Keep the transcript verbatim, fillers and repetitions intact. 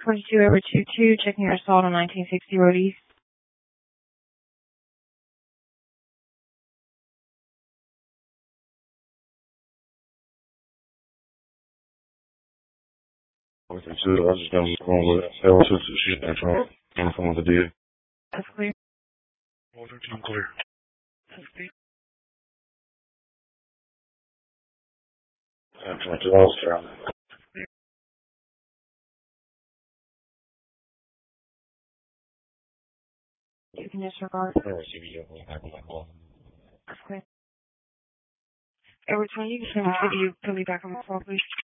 forty-two over two two, checking your assault on nineteen sixty Road East. forty-two, I just got on the phone with L two two, she's been trying on the phone with the D A. That's clear. forty-two, I'm clear. That's clear. I'm trying to all Carolina. You can disregard. I don't receive you. I'm on my call. That's clear. Every time you can, you put me back on the phone, please.